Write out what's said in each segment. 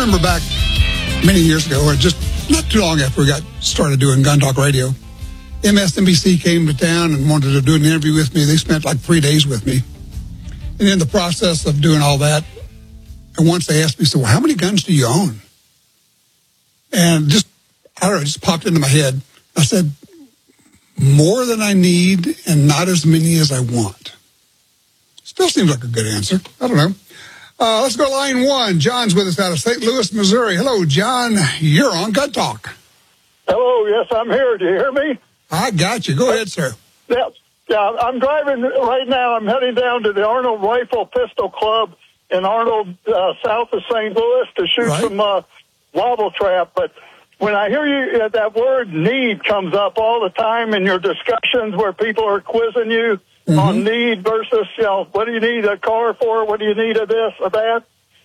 remember back many years ago, or just not too long after we got started doing Gun Talk Radio, MSNBC came to town and wanted to do an interview with me. They spent like 3 days with me. And in the process of doing all that, and once they asked me, so, well, how many guns do you own? And just, I don't know, it just popped into my head. I said, more than I need and not as many as I want. Still seems like a good answer. I don't know. Let's go to line one. John's with us out of St. Louis, Missouri. Hello, John. You're on Gun Talk. Hello, yes, I'm here. Do you hear me? I got you. Go ahead, sir. Yeah, I'm driving right now. I'm heading down to the Arnold Rifle Pistol Club in Arnold, south of St. Louis, to shoot some wobble trap. But when I hear you, that word need comes up all the time in your discussions where people are quizzing you on need versus, what do you need a car for? What do you need of this or that?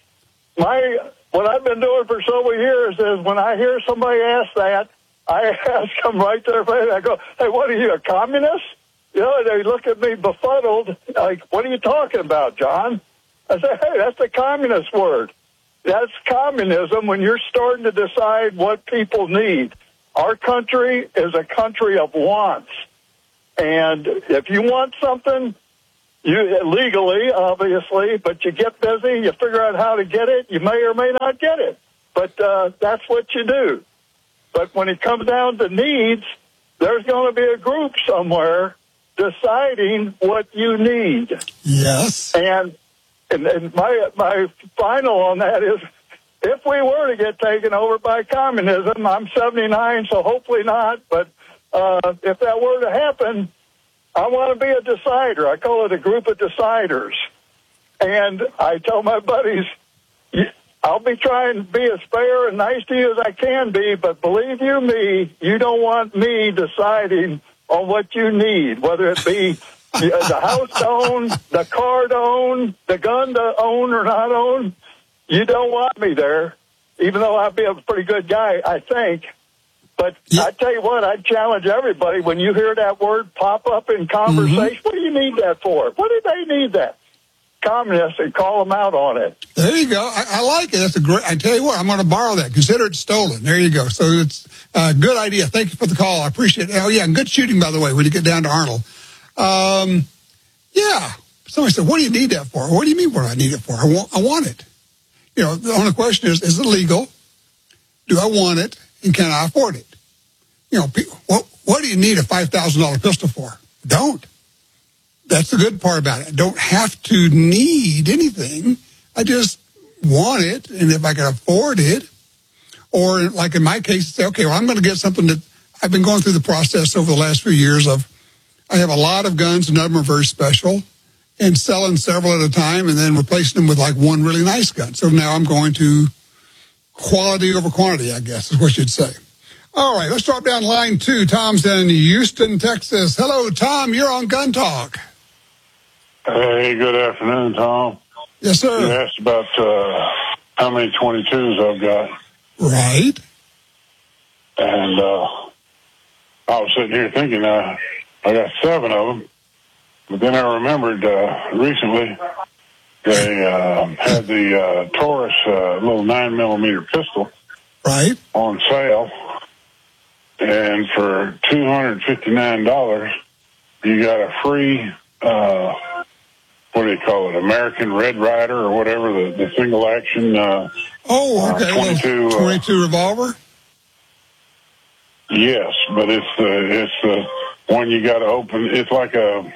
What I've been doing for several years is when I hear somebody ask that, I ask them right there, I go, hey, what are you, a communist? They look at me befuddled, like, what are you talking about, John? I say, hey, that's a communist word. That's communism when you're starting to decide what people need. Our country is a country of wants. And if you want something, you legally, obviously, but you get busy, you figure out how to get it, you may or may not get it. But that's what you do. But when it comes down to needs, there's going to be a group somewhere deciding what you need. Yes. And my final on that is, if we were to get taken over by communism, I'm 79, so hopefully not, but if that were to happen, I want to be a decider. I call it a group of deciders. And I tell my buddies, I'll be trying to be as fair and nice to you as I can be, but believe you me, you don't want me deciding on what you need, whether it be the house to own, the car to own, the gun to own or not own. You don't want me there, even though I'd be a pretty good guy, I think. But I tell you what, I'd challenge everybody, when you hear that word pop up in conversation, what do you need that for? What do they need that? Communists, and call them out on it. There you go. I like it. That's a great, I tell you what, I'm going to borrow that. Consider it stolen. There you go. So it's a good idea. Thank you for the call. I appreciate it. Oh, yeah, and good shooting, by the way, when you get down to Arnold. Yeah. Somebody said, what do you need that for? What do you mean what do I need it for? I want it. The only question is it legal? Do I want it? And can I afford it? What do you need a $5,000 pistol for? Don't. That's the good part about it. I don't have to need anything. I just want it. And if I can afford it, or like in my case, say, okay, well, I'm going to get something that I've been going through the process over the last few years of, I have a lot of guns, and none of them are very special, and selling several at a time and then replacing them with like one really nice gun. So now I'm going to quality over quantity, I guess is what you'd say. All right, let's drop down line 2. Tom's in Houston, Texas. Hello, Tom. You're on Gun Talk. Hey, good afternoon, Tom. Yes, sir. You asked about how many 22s I've got. Right. And I was sitting here thinking I got 7 of them. But then I remembered recently they had the Taurus little 9mm pistol on sale. And for $259, you got a free, what do you call it, American Red Ryder or whatever, the single action 22 revolver? Yes, but it's the one you got to open. It's like a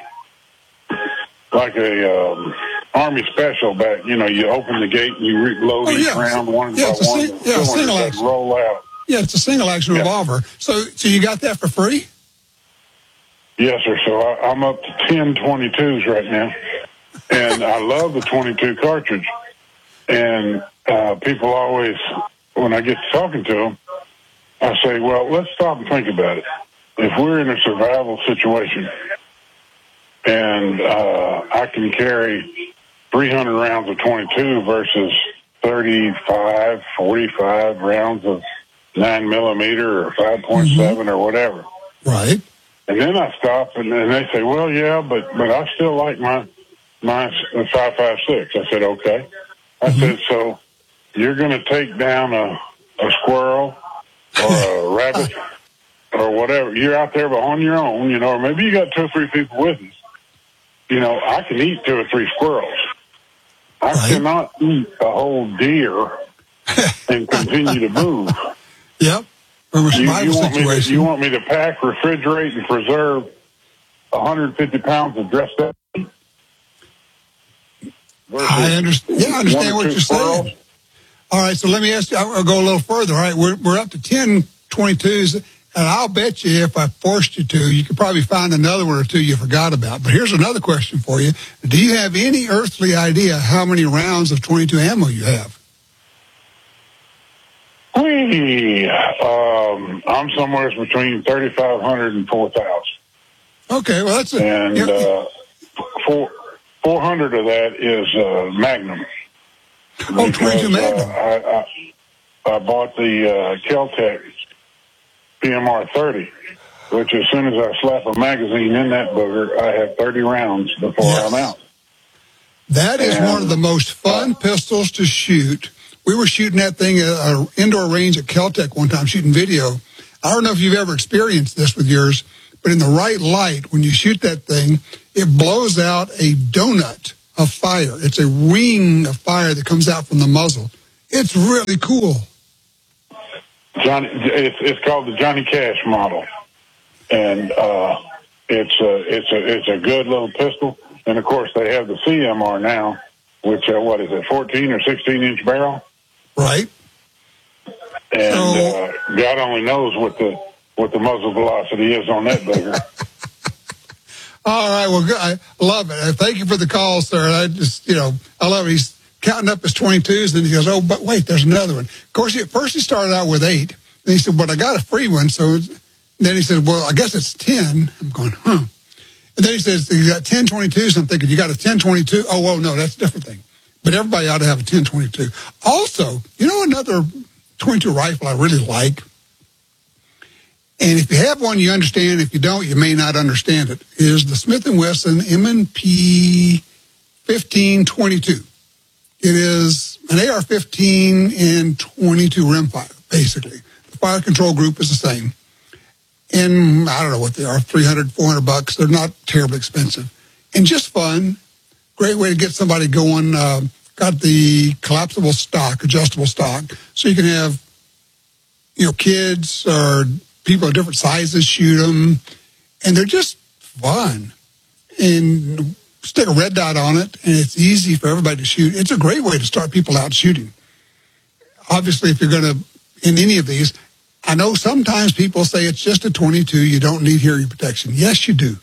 Army special back. You open the gate and you load each round one by one. Single action. Roll out. Yeah, it's a single action revolver. So you got that for free? Yes, sir. So I'm up to 10 22s right now, and I love the 22 cartridge. And people always, when I get to talking to them, I say, well, let's stop and think about it. If we're in a survival situation and I can carry 300 rounds of 22 versus 35, 45 rounds of 9mm or 5.7 or whatever. Right. And then I stop and they say, well, yeah, but I still like my 5.56. I said, okay. I said, so you're going to take down a squirrel or a rabbit or whatever. You're out there on your own, or maybe you got 2 or 3 people with you. I can eat 2 or 3 squirrels. I cannot eat a whole deer and continue to move. Yep. You want me to pack, refrigerate, and preserve 150 pounds of dressed up meat? I understand. Yeah, I understand what you're saying. All right, so let me ask you. I'll go a little further. All right, we're up to 10 22s, and I'll bet you if I forced you to, you could probably find another one or two you forgot about. But here's another question for you: do you have any earthly idea how many rounds of 22 ammo you have? I'm somewhere between 3,500 and 4,000. Okay, well that's and 400 of that is Magnum. Oh, 22 Magnum. I bought the Kel-Tec PMR 30, which as soon as I slap a magazine in that booger, I have 30 rounds before I'm out. That is one of the most fun pistols to shoot. We were shooting that thing at an indoor range at Kel-Tec one time, shooting video. I don't know if you've ever experienced this with yours, but in the right light, when you shoot that thing, it blows out a donut of fire. It's a ring of fire that comes out from the muzzle. It's really cool. It's called the Johnny Cash model, and it's a good little pistol. And of course, they have the CMR now, which 14 or 16-inch barrel, right? And God only knows what the muzzle velocity is on that bugger. All right, well, I love it. Thank you for the call, sir. I just, I love it. He's counting up his 22s, and he goes, oh, but wait, there's another one. Of course, at first he started out with 8, and he said, but I got a free one. So then he said, well, I guess it's 10. I'm going, huh. And then he says, you got 10 22s. I'm thinking, you got a 10 22? Oh, well, no, that's a different thing. But everybody ought to have a 10 22. Also, another 22 rifle I really like, and if you have one, you understand. If you don't, you may not understand it, is the Smith & Wesson M&P 1522. It is an AR-15 and 22 rimfire, basically. The fire control group is the same. And I don't know what they are, $300, $400. They're not terribly expensive. And just fun. Great way to get somebody going. Got the collapsible stock, adjustable stock, so you can have, kids or people of different sizes shoot them, and they're just fun. And stick a red dot on it, and it's easy for everybody to shoot. It's a great way to start people out shooting. Obviously, if you're going to, in any of these, I know sometimes people say it's just a 22, you don't need hearing protection. Yes, you do.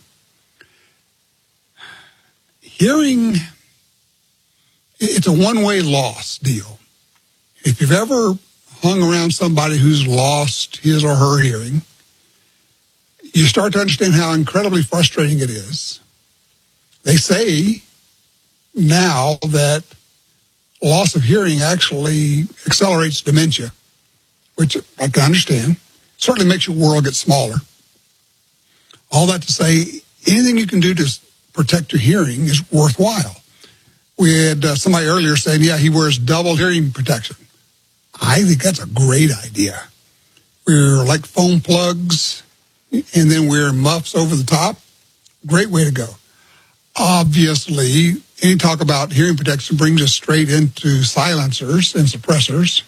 Hearing, it's a one-way loss deal. If you've ever hung around somebody who's lost his or her hearing, you start to understand how incredibly frustrating it is. They say now that loss of hearing actually accelerates dementia, which I can understand. Certainly makes your world get smaller. All that to say, anything you can do to protect your hearing is worthwhile. We had somebody earlier saying, yeah, he wears double hearing protection. I think that's a great idea. We're like foam plugs, and then wear muffs over the top. Great way to go. Obviously, any talk about hearing protection brings us straight into silencers and suppressors.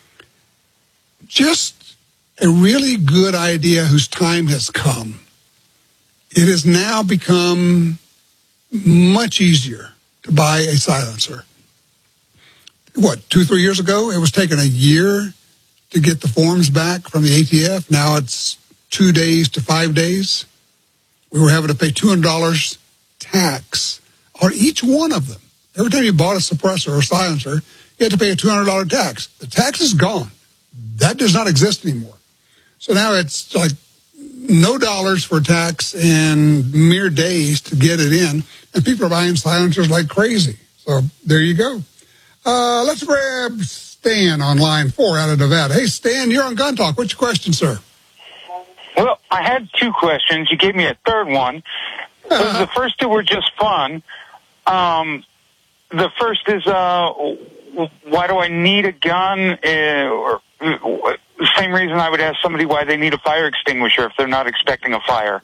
Just a really good idea whose time has come. It has now become much easier to buy a silencer. 2-3 years ago, it was taking a year to get the forms back from the ATF. Now it's 2 days to 5 days. We were having to pay $200 tax on each one of them. Every time you bought a suppressor or silencer, you had to pay a $200 tax. The tax is gone. That does not exist anymore. So now it's like no dollars for tax and mere days to get it in. And people are buying silencers like crazy. So there you go. Let's grab Stan on line 4 out of Nevada. Hey, Stan, you're on Gun Talk. What's your question, sir? Well, I had 2 questions. You gave me a third one. The first 2 were just fun. The first is, why do I need a gun? Or same reason I would ask somebody why they need a fire extinguisher if they're not expecting a fire.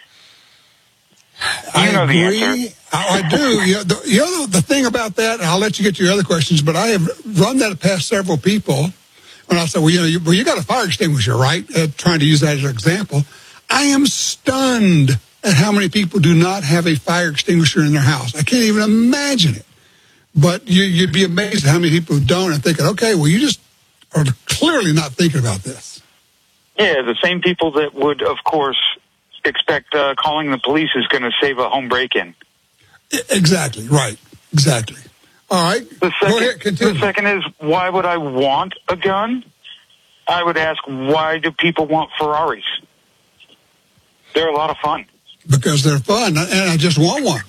You know the answer. I do. The thing about that, and I'll let you get to your other questions, but I have run that past several people. When I said, you got a fire extinguisher, right? Trying to use that as an example. I am stunned at how many people do not have a fire extinguisher in their house. I can't even imagine it. But you'd be amazed at how many people who don't and thinking, okay, well, you just are clearly not thinking about this. Yeah, the same people that would, of course, expect calling the police is going to save a home break-in. Exactly, right. Exactly. All right. Go ahead, continue. The second is, why would I want a gun? I would ask, why do people want Ferraris? They're a lot of fun. Because they're fun, and I just want one.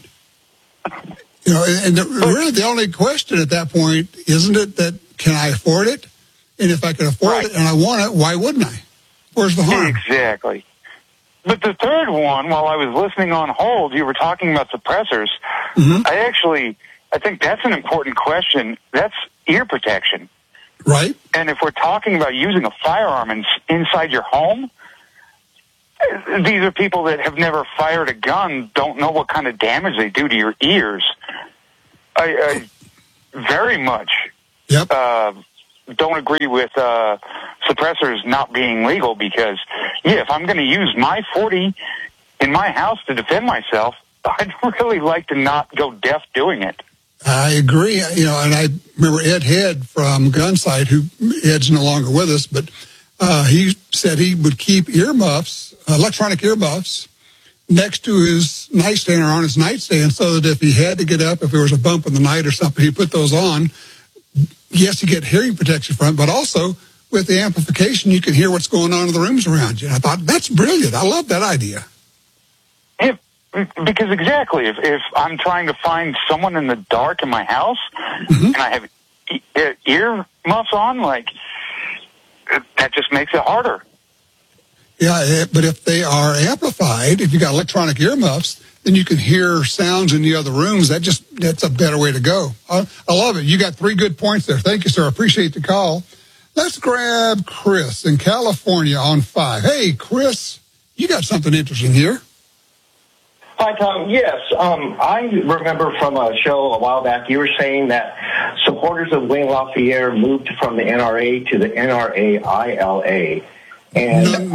Really the only question at that point, isn't it that can I afford it? And if I can afford it and I want it, why wouldn't I? Where's the harm? Exactly. But the third one, while I was listening on hold, you were talking about suppressors. Mm-hmm. I think that's an important question. That's ear protection. Right. And if we're talking about using a firearm inside your home, these are people that have never fired a gun, don't know what kind of damage they do to your ears. I very much don't agree with suppressors not being legal because, if I'm going to use my 40 in my house to defend myself, I'd really like to not go deaf doing it. I agree. And I remember Ed Head from Gunsight, who Ed's no longer with us, but he said he would keep earmuffs, electronic earmuffs, next to his nightstand or on his nightstand so that if he had to get up, if there was a bump in the night or something, he'd put those on. Yes, you get hearing protection from it, but also with the amplification, you can hear what's going on in the rooms around you. And I thought, that's brilliant. I love that idea. Because exactly, if I'm trying to find someone in the dark in my house, and I have ear muffs on, that just makes it harder. Yeah, but if they are amplified, if you got electronic earmuffs, then you can hear sounds in the other rooms. That's a better way to go. I love it. You got 3 good points there. Thank you, sir. I appreciate the call. Let's grab Chris in California on 5. Hey, Chris, you got something interesting here. Hi, Tom. Yes, I remember from a show a while back, you were saying that supporters of Wayne LaPierre moved from the NRA to the NRA-ILA. And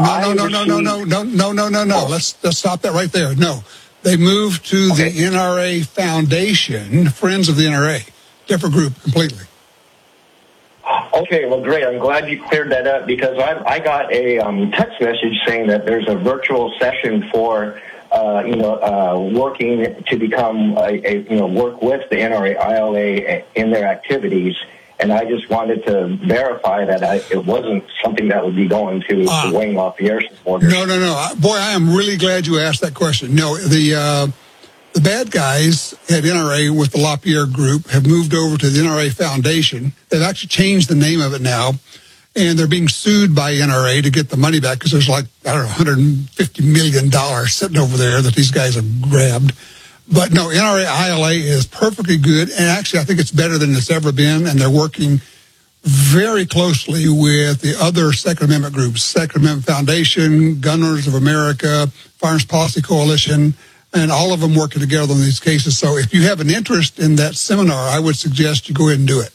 No. Let's stop that right there. No, they moved to the NRA Foundation, Friends of the NRA, different group completely. Okay, well, great. I'm glad you cleared that up because I got a text message saying that there's a virtual session for working to become work with the NRA-ILA in their activities. And I just wanted to verify that it wasn't something that would be going to Wayne LaPierre supporters. No. Boy, I am really glad you asked that question. No, the bad guys at NRA with the LaPierre group have moved over to the NRA Foundation. They've actually changed the name of it now, and they're being sued by NRA to get the money back because there's $150 million sitting over there that these guys have grabbed. But no, NRA-ILA is perfectly good, and actually I think it's better than it's ever been, and they're working very closely with the other Second Amendment groups, Second Amendment Foundation, Gun Owners of America, Firearms Policy Coalition, and all of them working together on these cases. So if you have an interest in that seminar, I would suggest you go ahead and do it.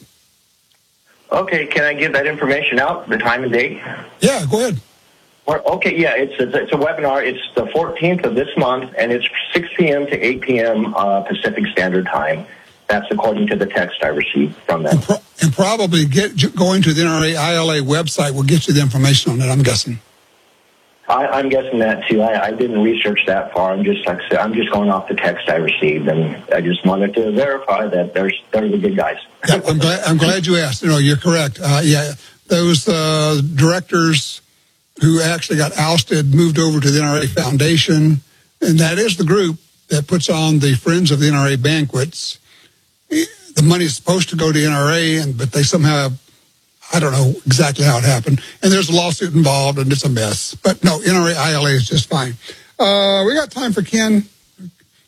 Okay, can I give that information out, the time and date? Yeah, go ahead. Okay, yeah, it's a webinar. It's the 14th of this month, and it's 6 p.m. to 8 p.m. Pacific Standard Time. That's according to the text I received from them. And probably going to the NRA-ILA website will get you the information on it, I'm guessing. I'm guessing that, too. I didn't research that far. I'm just going off the text I received, and I just wanted to verify that they're the good guys. Yeah, I'm glad you asked. You're correct. Those directors who actually got ousted moved over to the NRA Foundation, and that is the group that puts on the Friends of the NRA banquets. The money is supposed to go to NRA, but they somehow, I don't know exactly how it happened, and there's a lawsuit involved, and it's a mess. But no, NRA-ILA is just fine. We got time for Ken.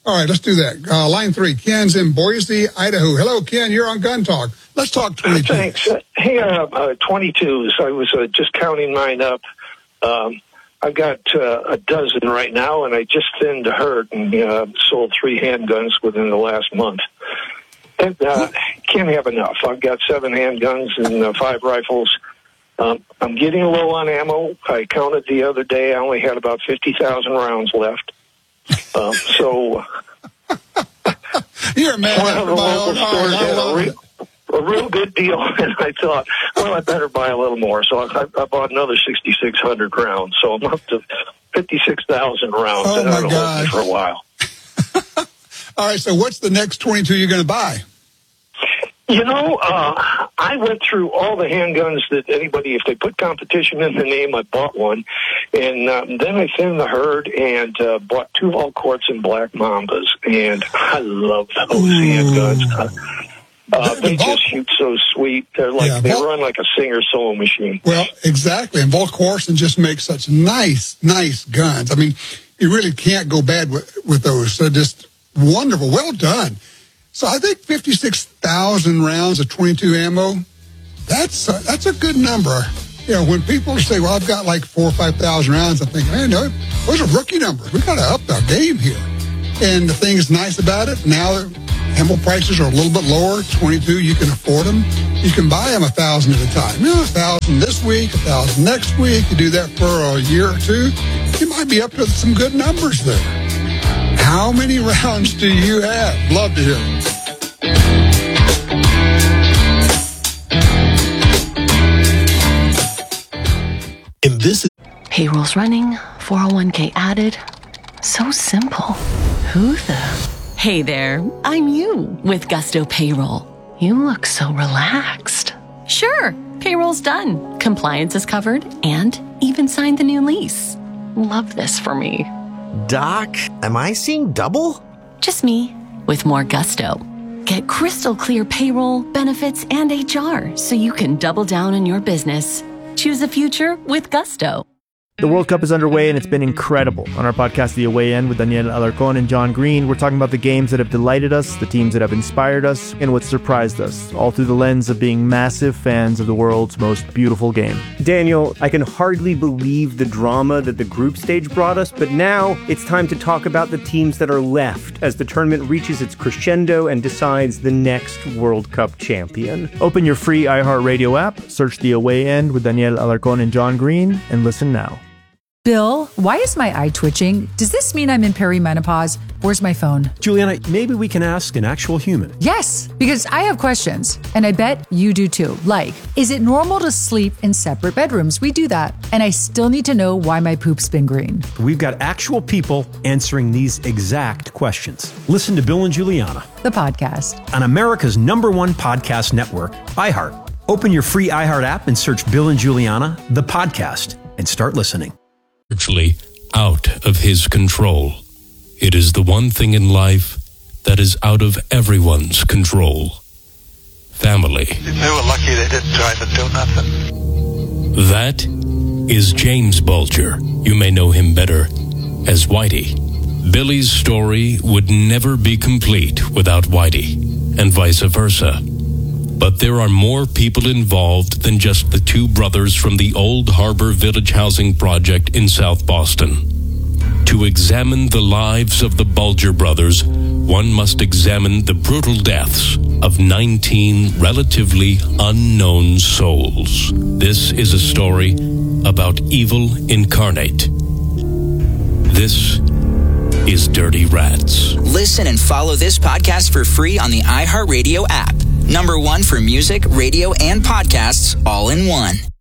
All right, let's do that. Line 3, Ken's in Boise, Idaho. Hello, Ken. You're on Gun Talk. Let's talk 22. Thanks. Hey, 22s. I was just counting mine up. I've got a dozen right now, and I just thinned a herd and sold 3 handguns within the last month. And can't have enough. I've got 7 handguns and 5 rifles. I'm getting low on ammo. I counted the other day. I only had about 50,000 rounds left. So you're a man. One of the local stores had a real good deal, and I thought, well, I better buy a little more. So I bought another 6,600 rounds. So I'm up to 56,000 rounds. Oh, and my I've God. for a while. All right, so what's the next 22 you're going to buy? You know, I went through all the handguns that anybody, if they put competition in the name, I bought one. And then I thinned the herd and bought 2 All-Courts and Black Mambas. And I love those handguns. They just shoot so sweet. They're like, they run like a Singer sewing machine. Well, exactly. And Volk Horsen just makes such nice guns. I mean, you really can't go bad with those. They're just wonderful. Well done. So I think 56,000 rounds of 22 ammo, that's a good number. You know, when people say, well, I've got like 4,000 or 5,000 rounds, I'm thinking, man, no, those are rookie numbers. We got to up our game here. And the thing is nice about it, now ammo prices are a little bit lower. 22, you can afford them. You can buy them 1,000 at a time. You know, 1,000 this week, 1,000 next week. You do that for a year or two, you might be up to some good numbers there. How many rounds do you have? Love to hear it. Payroll's running, 401k added. So simple. Who the? Hey there, I'm you with Gusto Payroll. You look so relaxed. Sure, payroll's done. Compliance is covered and even signed the new lease. Love this for me. Doc, am I seeing double? Just me with more gusto. Get crystal clear payroll, benefits, and HR so you can double down on your business. Choose a future with Gusto. The World Cup is underway, and it's been incredible. On our podcast, The Away End, with Daniel Alarcón and John Green, we're talking about the games that have delighted us, the teams that have inspired us, and what surprised us, all through the lens of being massive fans of the world's most beautiful game. Daniel, I can hardly believe the drama that the group stage brought us, but now it's time to talk about the teams that are left as the tournament reaches its crescendo and decides the next World Cup champion. Open your free iHeartRadio app, search The Away End with Daniel Alarcón and John Green, and listen now. Bill, why is my eye twitching? Does this mean I'm in perimenopause? Where's my phone? Juliana, maybe we can ask an actual human. Yes, because I have questions, and I bet you do too. Like, is it normal to sleep in separate bedrooms? We do that. And I still need to know why my poop's been green. We've got actual people answering these exact questions. Listen to Bill and Juliana, the podcast, on America's #1 podcast network, iHeart. Open your free iHeart app and search Bill and Juliana, the podcast, and start listening. Virtually out of his control. It is the one thing in life that is out of everyone's control. Family. They were lucky they didn't try to do nothing. That is James Bulger. You may know him better as Whitey. Billy's story would never be complete without Whitey, and vice versa. But there are more people involved than just the 2 brothers from the Old Harbor Village Housing Project in South Boston. To examine the lives of the Bulger brothers, one must examine the brutal deaths of 19 relatively unknown souls. This is a story about evil incarnate. This is Dirty Rats. Listen and follow this podcast for free on the iHeartRadio app. #1 for music, radio, and podcasts, all in one.